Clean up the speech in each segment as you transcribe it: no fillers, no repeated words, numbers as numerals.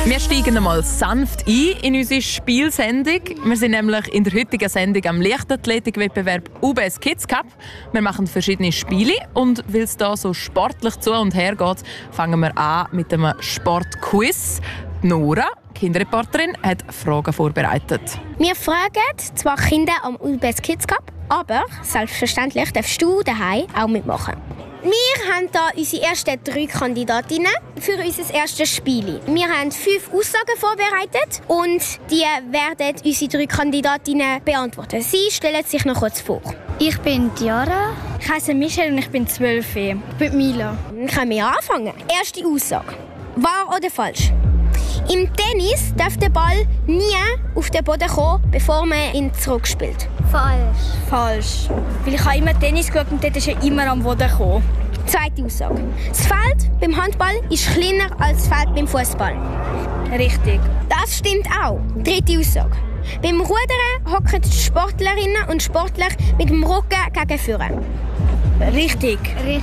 Wir steigen einmal sanft ein in unsere Spielsendung. Wir sind nämlich in der heutigen Sendung am Leichtathletikwettbewerb UBS Kids Cup. Wir machen verschiedene Spiele und weil es da so sportlich zu und her geht, fangen wir an mit einem Sportquiz. Nora, Kinderreporterin, hat Fragen vorbereitet. Wir fragen zwar Kinder am UBS Kids Cup, aber selbstverständlich darfst du daheim auch mitmachen. Wir haben hier unsere ersten 3 Kandidatinnen für unser erstes Spiel. Wir haben 5 Aussagen vorbereitet und die werden unsere 3 Kandidatinnen beantworten. Sie stellen sich noch kurz vor. Ich bin Diara. Ich heiße Michelle und ich bin 12. Ich bin Mila. Dann können wir anfangen. Erste Aussage. Wahr oder falsch? Im Tennis darf der Ball nie auf den Boden kommen, bevor man ihn zurückspielt. Falsch. Weil ich habe immer Tennis geschaut und dort ist er immer am Boden gekommen. Zweite Aussage. Das Feld beim Handball ist kleiner als das Feld beim Fußball. Richtig. Das stimmt auch. Dritte Aussage. Beim Rudern hocken die Sportlerinnen und Sportler mit dem Rücken gegen vorne. Richtig.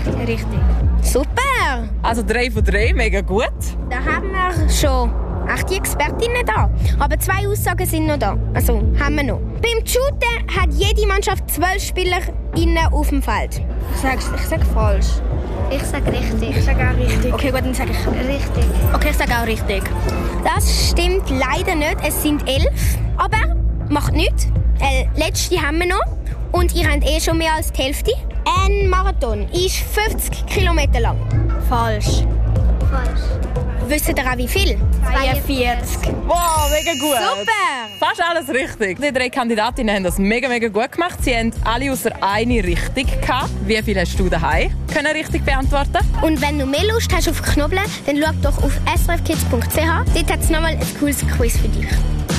Super! Also 3 von 3, mega gut. Da haben wir schon 8 Expertinnen da. Aber 2 Aussagen sind noch da. Also haben wir noch. Beim Shooten hat jede Mannschaft 12 SpielerInnen auf dem Feld. Ich sag falsch. Ich sage richtig. Ich sage auch richtig. Okay, gut, dann sage ich Richtig. Okay, ich sage auch richtig. Das stimmt leider nicht. Es sind 11. Aber macht nichts. Letzte haben wir noch. Und ihr habt schon mehr als die Hälfte. Ein Marathon ist 50 Kilometer lang. Falsch. Wisst ihr auch wie viel? 42. Wow, mega gut. Super! Fast alles richtig. Die 3 Kandidatinnen haben das mega gut gemacht. Sie haben alle außer eine richtig gehabt. Wie viel hast du daheim können richtig beantworten? Und wenn du mehr Lust hast auf Knoblauch, dann schau doch auf srfkids.ch. Dort hat es nochmal ein cooles Quiz für dich.